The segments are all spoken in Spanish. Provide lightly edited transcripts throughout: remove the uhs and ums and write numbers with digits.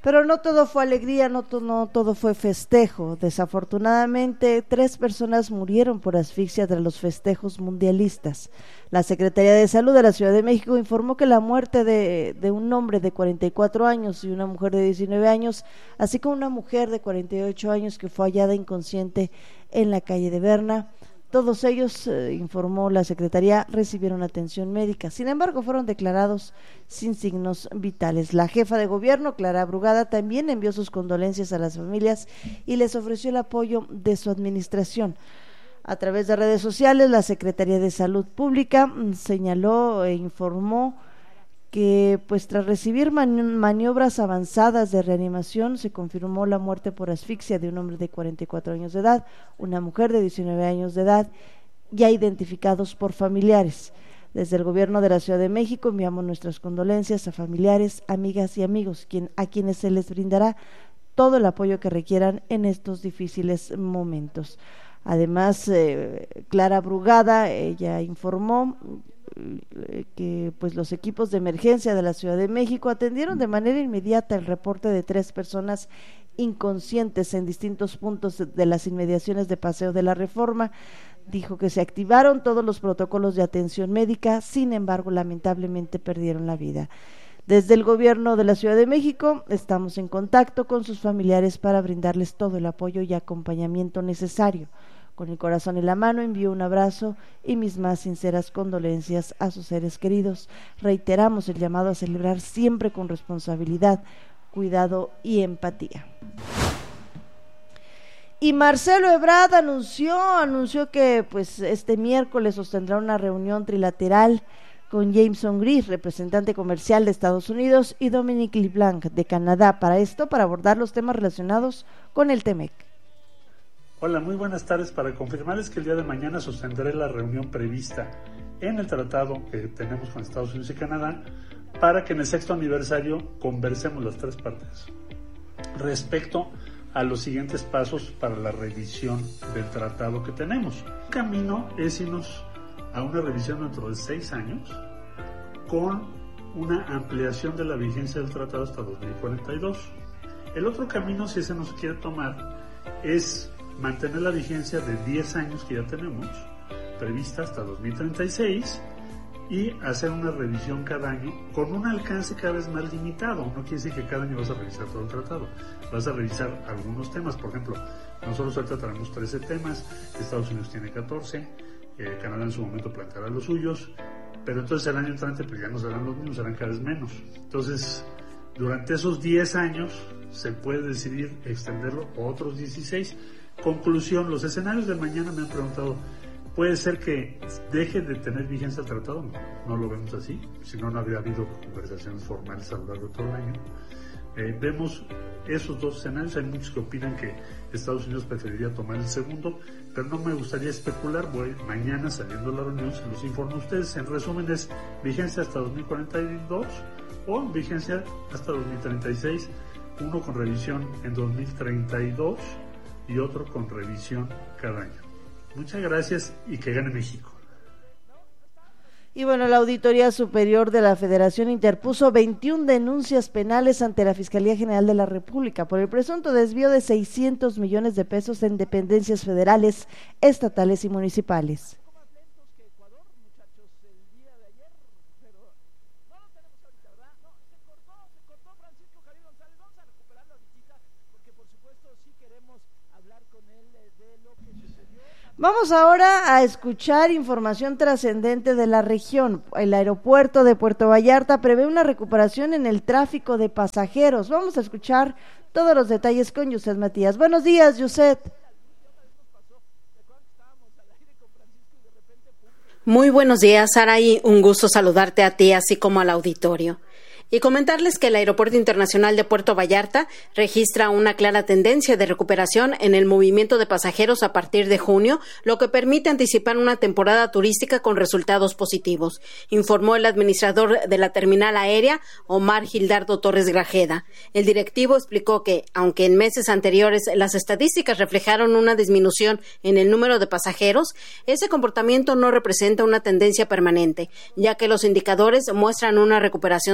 Pero no todo fue alegría, no todo fue festejo. Desafortunadamente, 3 personas murieron por asfixia tras los festejos mundialistas. La Secretaría de Salud de la Ciudad de México informó que la muerte de un hombre de 44 años y una mujer de 19 años, así como una mujer de 48 años que fue hallada inconsciente en la calle de Berna, todos ellos, informó la Secretaría, recibieron atención médica. Sin embargo, fueron declarados sin signos vitales. La jefa de gobierno, Clara Brugada, también envió sus condolencias a las familias y les ofreció el apoyo de su administración. A través de redes sociales, la Secretaría de Salud Pública señaló e informó que tras recibir maniobras avanzadas de reanimación, se confirmó la muerte por asfixia de un hombre de 44 años de edad, una mujer de 19 años de edad, ya identificados por familiares. Desde el gobierno de la Ciudad de México enviamos nuestras condolencias a familiares, amigas y amigos, a quienes se les brindará todo el apoyo que requieran en estos difíciles momentos. Además, Clara Brugada, ella informó que los equipos de emergencia de la Ciudad de México atendieron de manera inmediata el reporte de 3 personas inconscientes en distintos puntos de las inmediaciones de Paseo de la Reforma. Dijo que se activaron todos los protocolos de atención médica, sin embargo, lamentablemente perdieron la vida. Desde el gobierno de la Ciudad de México estamos en contacto con sus familiares para brindarles todo el apoyo y acompañamiento necesario. Con el corazón en la mano envío un abrazo y mis más sinceras condolencias a sus seres queridos. Reiteramos el llamado a celebrar siempre con responsabilidad, cuidado y empatía. Y Marcelo Ebrard anunció que este miércoles sostendrá una reunión trilateral con Jameson Gris, representante comercial de Estados Unidos, y Dominique LeBlanc de Canadá, para abordar los temas relacionados con el TEMEC. Hola, muy buenas tardes. Para confirmarles que el día de mañana sostendré la reunión prevista en el tratado que tenemos con Estados Unidos y Canadá para que en el 6º aniversario conversemos las 3 partes respecto a los siguientes pasos para la revisión del tratado que tenemos. El camino es irnos a una revisión dentro de 6 años con una ampliación de la vigencia del tratado hasta 2042. El otro camino, si se nos quiere tomar, es mantener la vigencia de 10 años que ya tenemos, prevista hasta 2036, y hacer una revisión cada año con un alcance cada vez más limitado. No quiere decir que cada año vas a revisar todo el tratado, vas a revisar algunos temas. Por ejemplo, nosotros ahorita tenemos 13 temas, Estados Unidos tiene 14, Canadá en su momento planteará los suyos, pero entonces el año entrante ya no serán los mismos, serán cada vez menos. Entonces, durante esos 10 años se puede decidir extenderlo a otros 16. Conclusión, los escenarios de mañana me han preguntado, ¿puede ser que deje de tener vigencia el tratado? No lo vemos así, si no, no habría habido conversaciones formales a lo largo de todo el año. Vemos esos 2 escenarios. Hay muchos que opinan que Estados Unidos preferiría tomar el segundo, pero no me gustaría especular. Mañana, saliendo de la reunión, se los informo a ustedes. En resumen, es vigencia hasta 2042 o vigencia hasta 2036, uno con revisión en 2032 y otro con revisión cada año. Muchas gracias y que gane México. Y la Auditoría Superior de la Federación interpuso 21 denuncias penales ante la Fiscalía General de la República por el presunto desvío de 600 millones de pesos en dependencias federales, estatales y municipales. Vamos ahora a escuchar información trascendente de la región. El aeropuerto de Puerto Vallarta prevé una recuperación en el tráfico de pasajeros. Vamos a escuchar todos los detalles con Yuset Matías. Buenos días, Yuset. Muy buenos días, Saraí. Un gusto saludarte a ti, así como al auditorio. Y comentarles que el Aeropuerto Internacional de Puerto Vallarta registra una clara tendencia de recuperación en el movimiento de pasajeros a partir de junio, lo que permite anticipar una temporada turística con resultados positivos, informó el administrador de la terminal aérea, Omar Gildardo Torres Grajeda. El directivo explicó que, aunque en meses anteriores las estadísticas reflejaron una disminución en el número de pasajeros, ese comportamiento no representa una tendencia permanente, ya que los indicadores muestran una recuperación sostenida.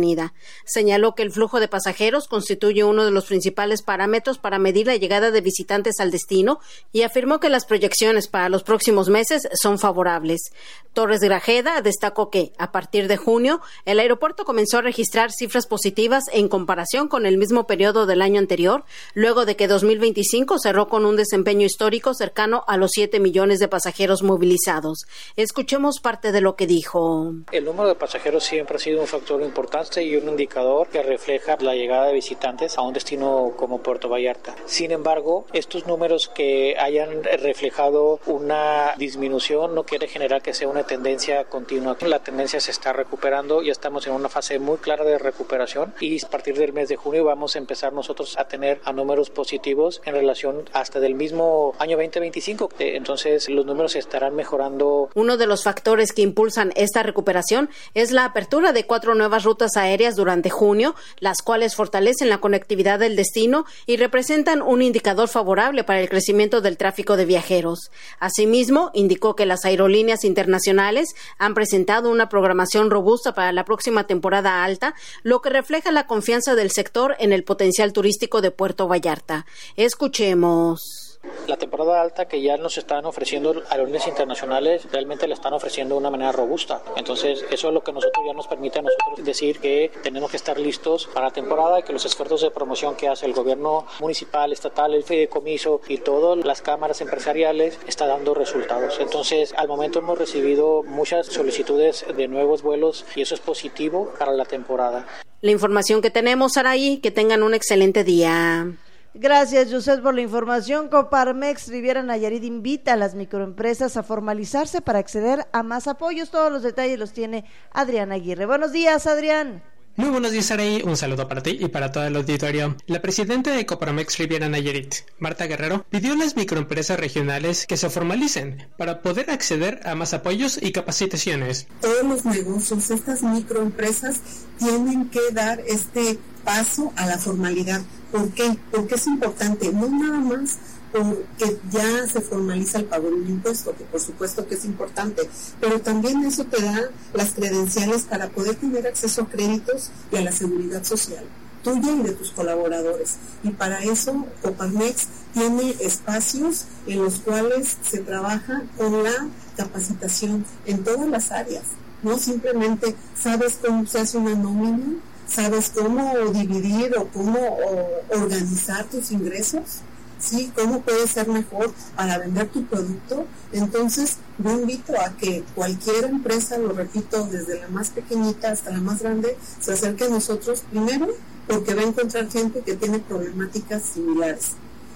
Avenida. Señaló que el flujo de pasajeros constituye uno de los principales parámetros para medir la llegada de visitantes al destino y afirmó que las proyecciones para los próximos meses son favorables. Torres Grajeda destacó que, a partir de junio, el aeropuerto comenzó a registrar cifras positivas en comparación con el mismo periodo del año anterior, luego de que 2025 cerró con un desempeño histórico cercano a los 7 millones de pasajeros movilizados. Escuchemos parte de lo que dijo. El número de pasajeros siempre ha sido un factor importante y un indicador que refleja la llegada de visitantes a un destino como Puerto Vallarta. Sin embargo, estos números que hayan reflejado una disminución no quiere generar que sea una tendencia continua. La tendencia se está recuperando, ya estamos en una fase muy clara de recuperación y a partir del mes de junio vamos a empezar nosotros a tener a números positivos en relación hasta del mismo año 2025. Entonces los números estarán mejorando. Uno de los factores que impulsan esta recuperación es la apertura de 4 nuevas rutas aéreas durante junio, las cuales fortalecen la conectividad del destino y representan un indicador favorable para el crecimiento del tráfico de viajeros. Asimismo, indicó que las aerolíneas internacionales han presentado una programación robusta para la próxima temporada alta, lo que refleja la confianza del sector en el potencial turístico de Puerto Vallarta. Escuchemos. La temporada alta que ya nos están ofreciendo aerolíneas internacionales realmente la están ofreciendo de una manera robusta. Entonces eso es lo que nosotros ya nos permite a nosotros decir que tenemos que estar listos para la temporada y que los esfuerzos de promoción que hace el gobierno municipal, estatal, el fideicomiso y todas las cámaras empresariales está dando resultados. Entonces al momento hemos recibido muchas solicitudes de nuevos vuelos y eso es positivo para la temporada. La información que tenemos, Saraí, que tengan un excelente día. Gracias, José, por la información. Coparmex Riviera Nayarit invita a las microempresas a formalizarse para acceder a más apoyos. Todos los detalles los tiene Adrián Aguirre. Buenos días, Adrián. Muy buenos días, Araí. Un saludo para ti y para todo el auditorio. La presidenta de Coparmex Riviera Nayarit, Marta Guerrero, pidió a las microempresas regionales que se formalicen para poder acceder a más apoyos y capacitaciones. Todos los negocios, estas microempresas, tienen que dar este paso a la formalidad. ¿Por qué? Porque es importante, no nada más porque ya se formaliza el pago de un impuesto, que por supuesto que es importante, pero también eso te da las credenciales para poder tener acceso a créditos y a la seguridad social tuya y de tus colaboradores. Y para eso Coparmex tiene espacios en los cuales se trabaja con la capacitación en todas las áreas. No simplemente sabes cómo se hace una nómina, sabes cómo dividir o cómo organizar tus ingresos, ¿sí? Cómo puedes ser mejor para vender tu producto. Entonces yo invito a que cualquier empresa, lo repito, desde la más pequeñita hasta la más grande, se acerque a nosotros, primero porque va a encontrar gente que tiene problemáticas similares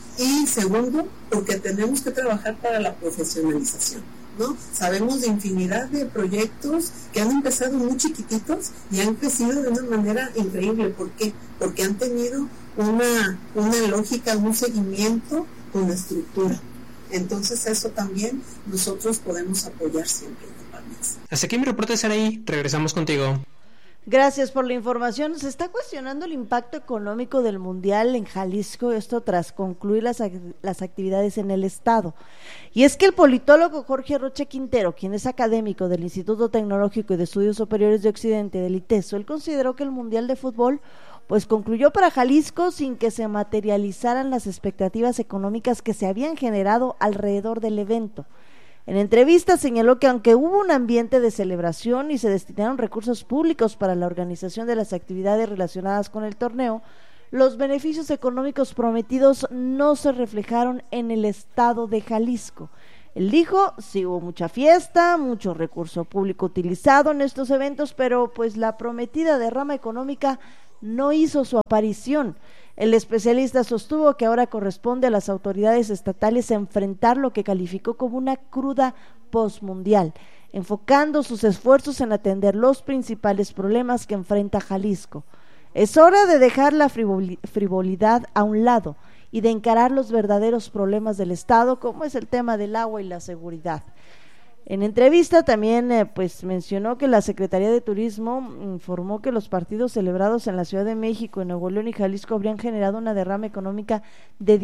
y segundo porque tenemos que trabajar para la profesionalización, ¿no? Sabemos de infinidad de proyectos que han empezado muy chiquititos y han crecido de una manera increíble. ¿Por qué? Porque han tenido una lógica, un seguimiento, una estructura. Entonces eso también nosotros podemos apoyar siempre. Hasta aquí mi reporte, Saraí. Regresamos contigo. Gracias por la información. Se está cuestionando el impacto económico del Mundial en Jalisco, esto tras concluir las actividades en el estado. Y es que el politólogo Jorge Rocha Quintero, quien es académico del Instituto Tecnológico y de Estudios Superiores de Occidente del ITESO, él consideró que el Mundial de Fútbol pues concluyó para Jalisco sin que se materializaran las expectativas económicas que se habían generado alrededor del evento. En entrevista señaló que aunque hubo un ambiente de celebración y se destinaron recursos públicos para la organización de las actividades relacionadas con el torneo, los beneficios económicos prometidos no se reflejaron en el estado de Jalisco. Él dijo, sí hubo mucha fiesta, mucho recurso público utilizado en estos eventos, pero pues la prometida derrama económica no hizo su aparición. El especialista sostuvo que ahora corresponde a las autoridades estatales enfrentar lo que calificó como una cruda postmundial, enfocando sus esfuerzos en atender los principales problemas que enfrenta Jalisco. Es hora de dejar la frivolidad a un lado y de encarar los verdaderos problemas del Estado, como es el tema del agua y la seguridad. En entrevista también mencionó que la Secretaría de Turismo informó que los partidos celebrados en la Ciudad de México, en Nuevo León y Jalisco habrían generado una derrama económica de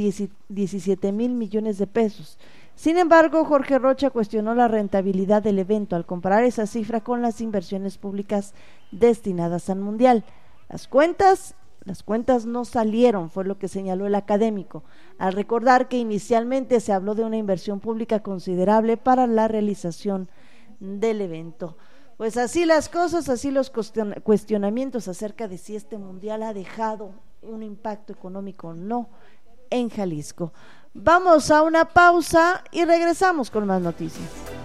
17,000 millones de pesos. Sin embargo, Jorge Rocha cuestionó la rentabilidad del evento al comparar esa cifra con las inversiones públicas destinadas al Mundial. Las cuentas no salieron, fue lo que señaló el académico, al recordar que inicialmente se habló de una inversión pública considerable para la realización del evento. Pues así las cosas, así los cuestionamientos acerca de si este mundial ha dejado un impacto económico o no en Jalisco. Vamos a una pausa y regresamos con más noticias.